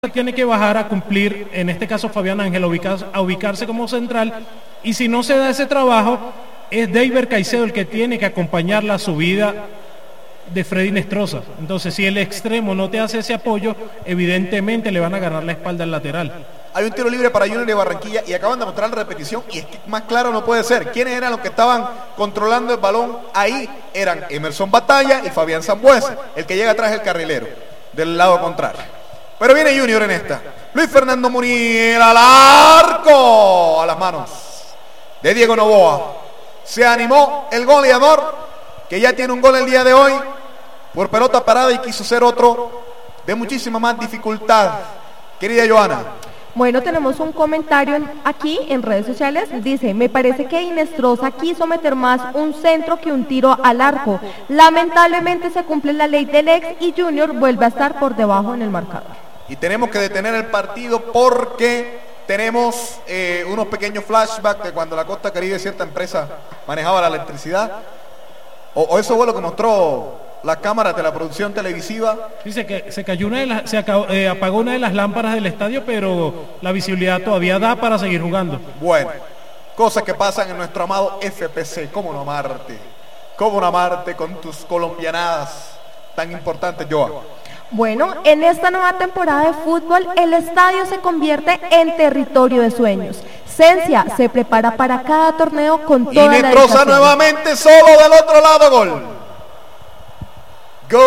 tiene que bajar a cumplir, en este caso Fabián Ángel, a ubicarse como central, y si no se da ese trabajo, es Deiber Caicedo el que tiene que acompañar la subida de Freddy Nestroza. Entonces, si el extremo no te hace ese apoyo, evidentemente le van a ganar la espalda al lateral. Hay un tiro libre para Junior de Barranquilla y acaban de mostrar la repetición y es que más claro no puede ser. ¿Quiénes eran los que estaban controlando el balón ahí? Eran Emerson Batalla y Fabián Sambuesa, el que llega atrás del carrilero, del lado contrario. Pero viene Junior en esta. Luis Fernando Muriel al arco. A las manos de Diego Novoa. Se animó el goleador, que ya tiene un gol el día de hoy, por pelota parada y quiso ser otro de muchísima más dificultad. Querida Joana. Bueno, tenemos un comentario aquí en redes sociales. Dice, me parece que Inestrosa quiso meter más un centro que un tiro al arco. Lamentablemente se cumple la ley del ex y Junior vuelve a estar por debajo en el marcador. Y tenemos que detener el partido porque tenemos unos pequeños flashbacks de cuando la Costa Caribe, cierta empresa, manejaba la electricidad. O eso fue lo que mostró las cámaras de la producción televisiva. Dice que se cayó apagó una de las lámparas del estadio, pero la visibilidad todavía da para seguir jugando. Bueno, cosas que pasan en nuestro amado FPC. ¿Cómo no amarte? ¿Cómo no amarte con tus colombianadas tan importantes, Joa? Bueno, en esta nueva temporada de fútbol, el estadio se convierte en territorio de sueños. Cencia se prepara para cada torneo con toda la dedicación. Inestrosa nuevamente solo del otro lado, gol. Gol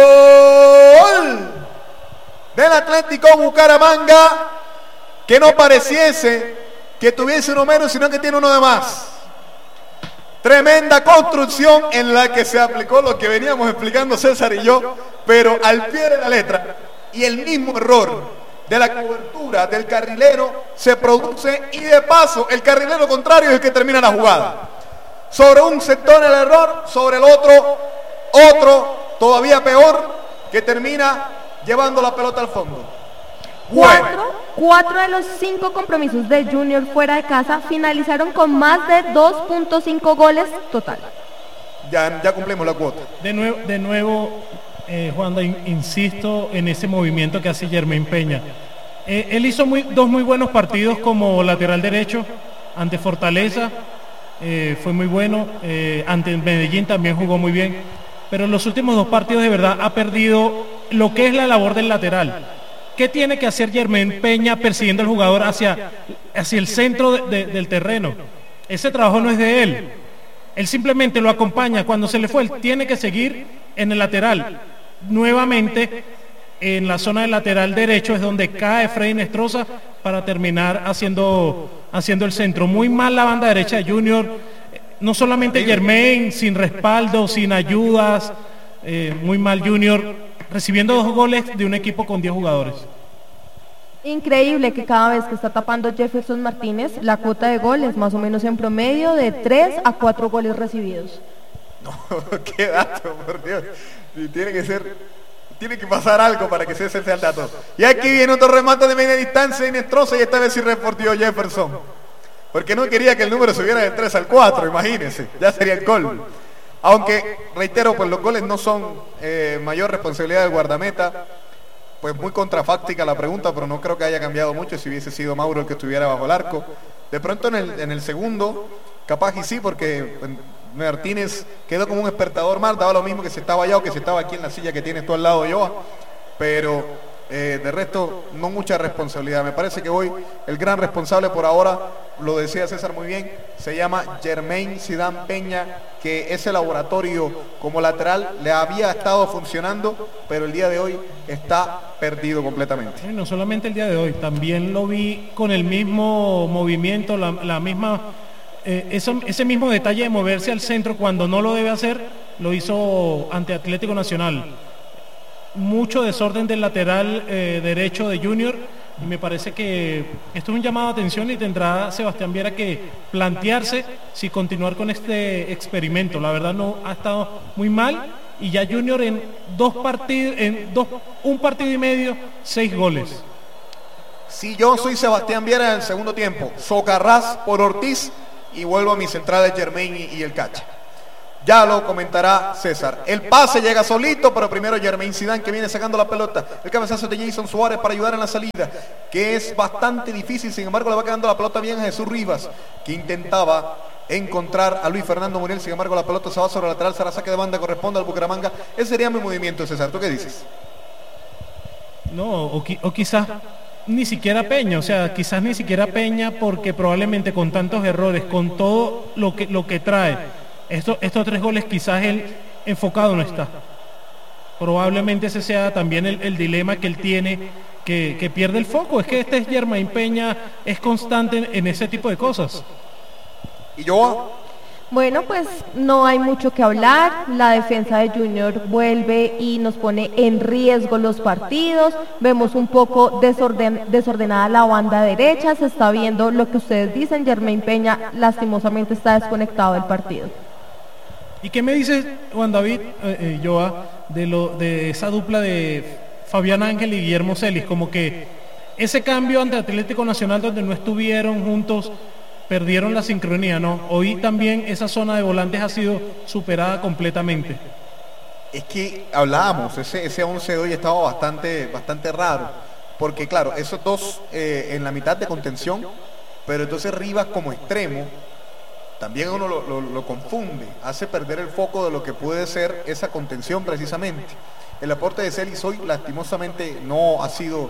del Atlético Bucaramanga, que no pareciese que tuviese uno menos, sino que tiene uno de más. Tremenda construcción en la que se aplicó lo que veníamos explicando César y yo, pero al pie de la letra, y el mismo error de la cobertura del carrilero se produce, y de paso el carrilero contrario es el que termina la jugada. Sobre un sector el error, sobre el otro todavía peor, que termina llevando la pelota al fondo. Cuatro de los 5 compromisos de Junior fuera de casa finalizaron con más de 2.5 goles total. Ya cumplimos la cuota. De nuevo, Juanda, insisto en ese movimiento que hace Jermaine Peña. Él hizo dos muy buenos partidos como lateral derecho ante Fortaleza, fue muy bueno, ante Medellín también jugó muy bien, pero en los últimos 2 partidos de verdad ha perdido lo que es la labor del lateral. ¿Qué tiene que hacer Jermaine Peña persiguiendo al jugador hacia el centro del terreno? Ese trabajo no es de él. Él simplemente lo acompaña. Cuando se le fue, él tiene que seguir en el lateral. Nuevamente, en la zona del lateral derecho es donde cae Freddy Nestroza para terminar haciendo el centro. Muy mal la banda derecha de Junior. No solamente Jermaine, sin respaldo, sin ayudas. Muy mal Junior, recibiendo 2 goles de un equipo con 10 jugadores. Increíble que cada vez que está tapando Jefferson Martínez, la cuota de goles más o menos en promedio de 3 a 4 goles recibidos. No, qué dato, por Dios. Tiene que pasar algo para que ese sea el dato. Y aquí viene otro remate de media distancia Inestrosa, y esta vez sí reportió Jefferson, porque no quería que el número subiera del 3 al 4, imagínense, ya sería el gol. Aunque, reitero, pues los goles no son mayor responsabilidad del guardameta. Pues muy contrafáctica la pregunta, pero no creo que haya cambiado mucho si hubiese sido Mauro el que estuviera bajo el arco. De pronto en el segundo, capaz y sí, porque Martínez quedó como un despertador mal, daba lo mismo que si estaba allá o que si estaba aquí en la silla que tienes tú al lado de Joa. Pero de resto, no mucha responsabilidad. Me parece que hoy el gran responsable por ahora, lo decía César muy bien, se llama Jermaine Zidane Peña, que ese laboratorio como lateral le había estado funcionando, pero el día de hoy está perdido completamente. No solamente el día de hoy, también lo vi con el mismo movimiento, la misma, ese mismo detalle de moverse al centro cuando no lo debe hacer, lo hizo ante Atlético Nacional. Mucho desorden del lateral derecho de Junior, y me parece que esto es un llamado de atención y tendrá Sebastián Viera que plantearse si continuar con este experimento. La verdad no ha estado muy mal, y ya Junior en un partido y medio, 6 goles. Si yo soy Sebastián Viera en el segundo tiempo, Socarrás por Ortiz y vuelvo a mis centrales Jermaine y el Cacha. Ya lo comentará César. El pase llega solito, pero primero Jermaine Zidane, que viene sacando la pelota. El cabezazo de Jason Suárez para ayudar en la salida, que es bastante difícil. Sin embargo, le va quedando la pelota bien a Jesús Rivas, que intentaba encontrar a Luis Fernando Muriel. Sin embargo, la pelota se va sobre el lateral, será saque de banda, corresponde al Bucaramanga. Ese sería mi movimiento, César. ¿Tú qué dices? No, o quizás ni siquiera Peña, o sea, quizás ni siquiera Peña, porque probablemente con tantos errores, con todo lo que trae, estos 3 goles, quizás él enfocado no está. Probablemente ese sea también el dilema que él tiene, que pierde el foco. Es que este Jermaine Peña es constante en ese tipo de cosas. ¿Y yo? Bueno, pues no hay mucho que hablar. La defensa de Junior vuelve y nos pone en riesgo los partidos. Vemos un poco desordenada la banda derecha. Se está viendo lo que ustedes dicen. Jermaine Peña lastimosamente está desconectado del partido. ¿Y qué me dices, Juan David, Joa, de esa dupla de Fabián Ángel y Guillermo Celis? Como que ese cambio ante Atlético Nacional, donde no estuvieron juntos, perdieron la sincronía, ¿no? Hoy también esa zona de volantes ha sido superada completamente. Es que hablábamos, ese 11 de hoy estaba bastante raro, porque claro, esos dos en la mitad de contención, pero entonces Rivas como extremo, también uno lo confunde, hace perder el foco de lo que puede ser esa contención precisamente. El aporte de Celis hoy lastimosamente no ha sido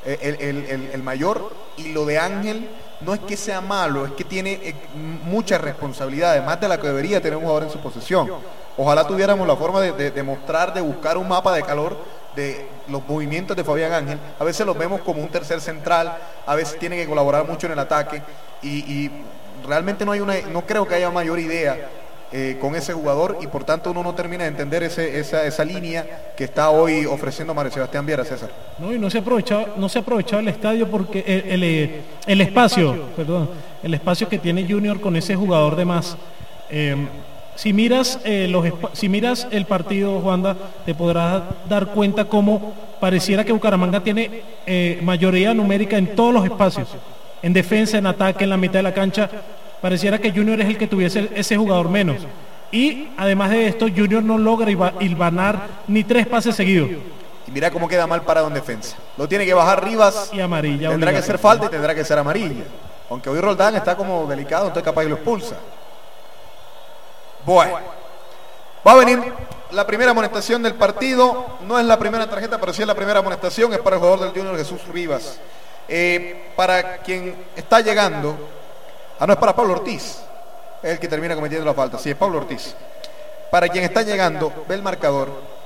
el mayor, y lo de Ángel no es que sea malo, es que tiene mucha responsabilidad, más de la que debería tener un jugador en su posesión. Ojalá tuviéramos la forma de mostrar, de buscar un mapa de calor de los movimientos de Fabián Ángel. A veces los vemos como un tercer central, a veces tiene que colaborar mucho en el ataque, y realmente no creo que haya mayor idea con ese jugador, y por tanto uno no termina de entender esa línea que está hoy ofreciendo Mario Sebastián Viera, César. No, y no se ha aprovechado el estadio, porque el espacio que tiene Junior con ese jugador de más. Si miras el partido, Juanda, te podrás dar cuenta cómo pareciera que Bucaramanga tiene mayoría numérica en todos los espacios, en defensa, en ataque, en la mitad de la cancha. Pareciera que Junior es el que tuviese ese jugador menos. Y además de esto, Junior no logra hilvanar ni 3 pases seguidos. Y mira cómo queda mal parado en defensa. Lo tiene que bajar Rivas. Y amarilla. Tendrá que ser falta y tendrá que ser amarilla. Aunque hoy Roldán está como delicado, entonces capaz que lo expulsa. Bueno. Va a venir la primera amonestación del partido. No es la primera tarjeta, pero sí es la primera amonestación. Es para el jugador del Junior, Jesús Rivas. Para quien está llegando... no, es para Pablo Ortiz, es el que termina cometiendo la falta. Sí, es Pablo Ortiz. Para quien está llegando, ve el marcador.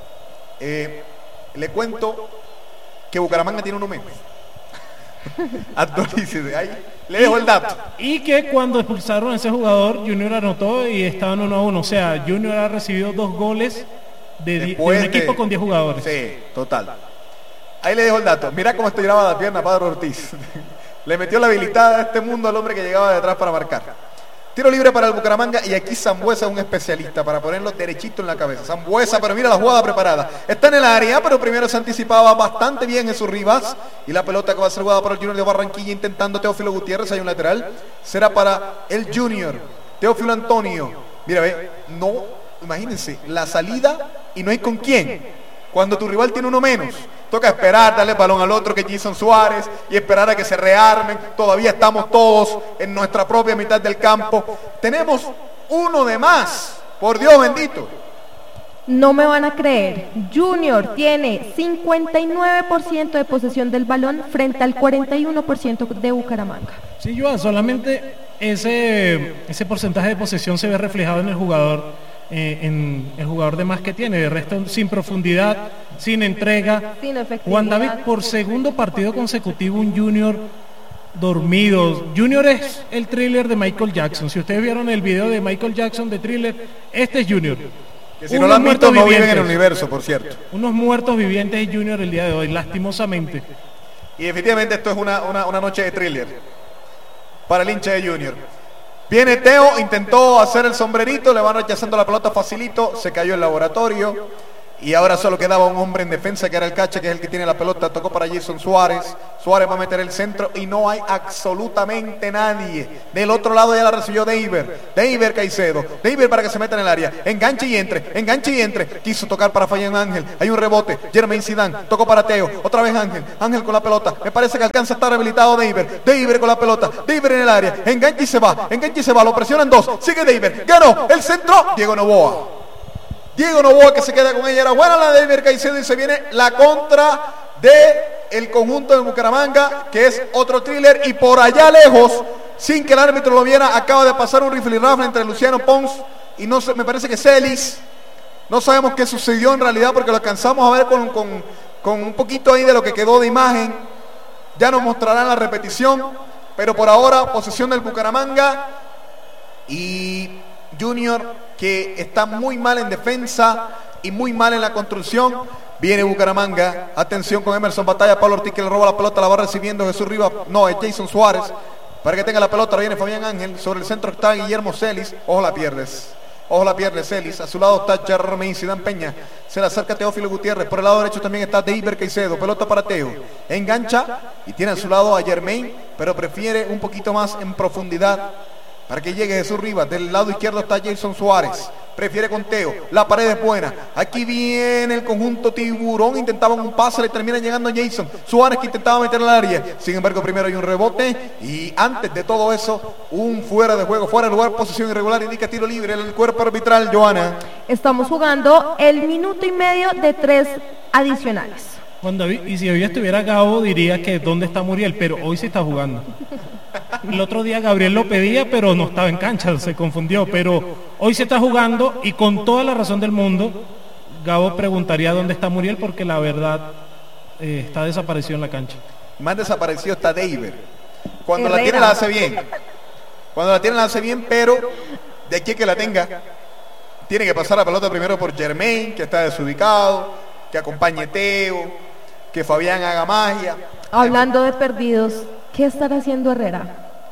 Le cuento que Bucaramanga tiene uno menos. Actualícese, ahí le dejo el dato. Y que cuando expulsaron a ese jugador, Junior anotó y estaban 1-1. O sea, Junior ha recibido 2 goles de un equipo con 10 jugadores. Sí, total. Ahí le dejo el dato. Mira cómo estiraba la pierna Pablo Ortiz. Le metió la habilitada a este mundo al hombre que llegaba de atrás para marcar. Tiro libre para el Bucaramanga, y aquí Sambuesa es un especialista para ponerlo derechito en la cabeza. Sambuesa, pero mira la jugada preparada. Está en el área, pero primero se anticipaba bastante bien Jesús Rivas, y la pelota que va a ser jugada para el Junior de Barranquilla, intentando Teófilo Gutiérrez. Hay un lateral, será para el Junior. Teófilo Antonio, mira, ve, no, imagínense, la salida y no hay con quién. Cuando tu rival tiene uno menos, toca esperar, darle balón al otro, que es Jason Suárez, y esperar a que se rearmen. Todavía estamos todos en nuestra propia mitad del campo. Tenemos uno de más, por Dios bendito. No me van a creer, Junior tiene 59% de posesión del balón frente al 41% de Bucaramanga. Sí, Joan, solamente ese porcentaje de posesión se ve reflejado en el jugador. En el jugador de más que tiene, de resto sin profundidad, sin entrega, sin efectividad. Juan David, por segundo partido consecutivo un Junior dormido. Junior es el Thriller de Michael Jackson. Si ustedes vieron el video de Michael Jackson de Thriller, este es Junior. Que si no lo han visto, no viven en el universo, por cierto. Unos muertos vivientes de Junior el día de hoy, lastimosamente. Y efectivamente esto es una noche de Thriller para el hincha de Junior. Viene Teo, intentó hacer el sombrerito, le van rechazando la pelota facilito, se cayó el laboratorio. Y ahora solo quedaba un hombre en defensa, que era el Cache, que es el que tiene la pelota. Tocó para Jason Suárez. Suárez va a meter el centro y no hay absolutamente nadie. Del otro lado ya la recibió Deiber Caicedo. Deiber para que se meta en el área. Enganche y entre. Quiso tocar para Fabián Ángel. Hay un rebote. Jermaine Zidane. Tocó para Teo. Otra vez Ángel. Ángel con la pelota. Me parece que alcanza a estar rehabilitado Deiber. Deiber con la pelota. Deiber en el área. Enganche y se va. Lo presionan dos. Sigue Deiber. Ganó el centro. Diego Noboa que se queda con ella. Era buena la de Deiber Caicedo y se viene la contra de el conjunto de Bucaramanga, que es otro thriller. Y por allá lejos, sin que el árbitro lo viera, acaba de pasar un rifle entre Luciano Pons y no sé, me parece que Celis. No sabemos qué sucedió en realidad porque lo alcanzamos a ver con un poquito ahí de lo que quedó de imagen. Ya nos mostrarán la repetición, pero por ahora posesión del Bucaramanga y Junior, que está muy mal en defensa y muy mal en la construcción. Viene Bucaramanga, atención con Emerson Batalla, Pablo Ortiz que le roba la pelota, la va recibiendo Jesús Rivas, no, es Jason Suárez, para que tenga la pelota. Viene Fabián Ángel, sobre el centro está Guillermo Celis. Ojo la pierde Celis, a su lado está Jermaine Zidane Peña, se le acerca Teófilo Gutiérrez, por el lado derecho también está Deiber Caicedo, pelota para Teo, engancha y tiene a su lado a Jermaine, pero prefiere un poquito más en profundidad para que llegue Jesús Rivas. Del lado izquierdo está Jason Suárez, prefiere con Teo, la pared es buena. Aquí viene el conjunto tiburón, intentaban un pase, le termina llegando a Jason Suárez, que intentaba meter al área. Sin embargo, primero hay un rebote y antes de todo eso, un fuera de juego, fuera de lugar, posición irregular, indica tiro libre. El cuerpo arbitral, Joana. Estamos jugando el minuto y medio de 3 adicionales. Juan David, y si hoy estuviera Gabo diría que dónde está Muriel, pero hoy sí está jugando. El otro día Gabriel lo pedía, pero no estaba en cancha, se confundió, pero hoy se está jugando y con toda la razón del mundo, Gabo preguntaría dónde está Muriel porque la verdad está desaparecido en la cancha. Más desaparecido está Deiber. Cuando la tiene la hace bien, pero de aquí a que la tenga, tiene que pasar la pelota primero por Jermaine, que está desubicado, que acompañe Teo, que Fabián haga magia. Hablando de perdidos, ¿qué estará haciendo Herrera?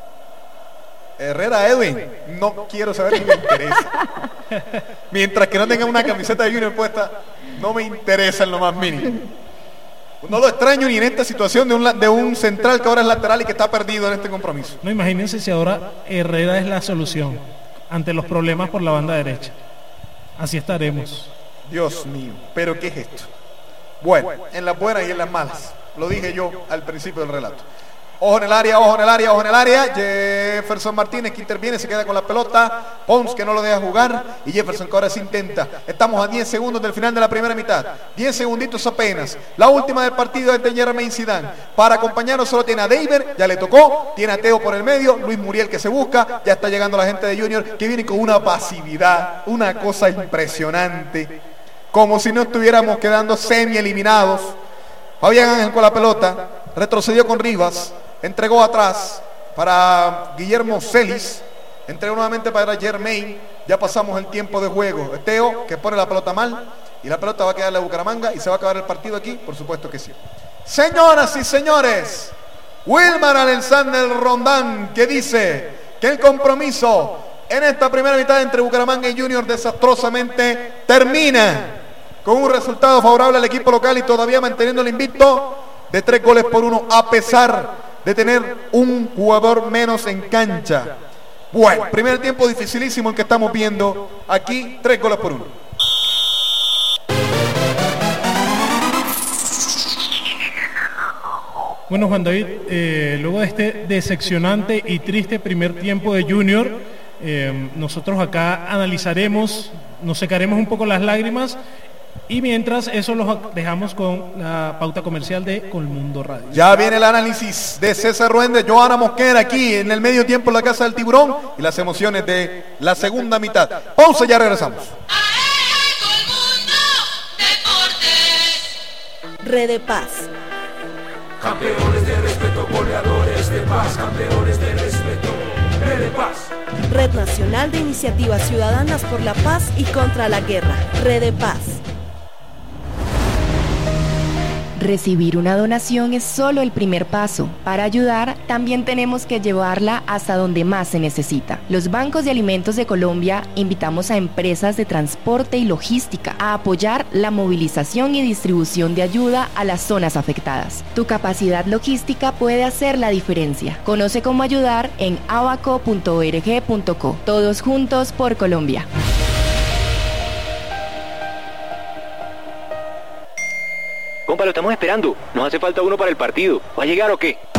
Edwin, no quiero saber, ni me interesa. Mientras que no tenga una camiseta de Junior puesta, no me interesa en lo más mínimo. No lo extraño ni en esta situación de un central que ahora es lateral y que está perdido en este compromiso. No, imagínense si ahora Herrera es la solución ante los problemas por la banda derecha. Así estaremos. Dios mío, pero ¿qué es esto? Bueno, en las buenas y en las malas. Lo dije yo al principio del relato. Ojo en el área. Jefferson Martínez que interviene, se queda con la pelota. Pons que no lo deja jugar. Y Jefferson que ahora se intenta. Estamos a 10 segundos del final de la primera mitad. 10 segunditos apenas. La última del partido es de Jermaine Zidane. Para acompañarnos solo tiene a Deiber, ya le tocó. Tiene a Teo por el medio. Luis Muriel que se busca. Ya está llegando la gente de Junior que viene con una pasividad. Una cosa impresionante. Como si no estuviéramos quedando semi eliminados. Fabián Ángel con la pelota. Retrocedió con Rivas. Entregó atrás para Guillermo Celis. Entregó nuevamente para Jermaine. Ya pasamos el tiempo de juego. Teo que pone la pelota mal. Y la pelota va a quedarle a Bucaramanga. Y se va a acabar el partido aquí. Por supuesto que sí. Señoras y señores. Wilmar Alexander Rondán, que dice que el compromiso en esta primera mitad entre Bucaramanga y Junior desastrosamente termina con un resultado favorable al equipo local y todavía manteniendo el invicto de 3-1 a pesar de tener un jugador menos en cancha. Bueno, primer tiempo dificilísimo el que estamos viendo aquí, 3-1. Bueno, Juan David, luego de este decepcionante y triste primer tiempo de Junior, nosotros acá analizaremos, nos secaremos un poco las lágrimas y mientras eso los dejamos con la pauta comercial de Colmundo Radio. Ya viene el análisis de César Ruén, de Joana Mosquera aquí en el medio tiempo en la Casa del Tiburón y las emociones de la segunda mitad. Pausa, ya regresamos. Red de Paz. Campeones de respeto, goleadores de paz, campeones de respeto, Red de Paz. Red Nacional de Iniciativas Ciudadanas por la Paz y contra la Guerra, Red de Paz. Recibir una donación es solo el primer paso. Para ayudar, también tenemos que llevarla hasta donde más se necesita. Los bancos de alimentos de Colombia invitamos a empresas de transporte y logística a apoyar la movilización y distribución de ayuda a las zonas afectadas. Tu capacidad logística puede hacer la diferencia. Conoce cómo ayudar en abaco.org.co. Todos juntos por Colombia. Compa, lo estamos esperando. Nos hace falta uno para el partido. ¿Va a llegar o qué?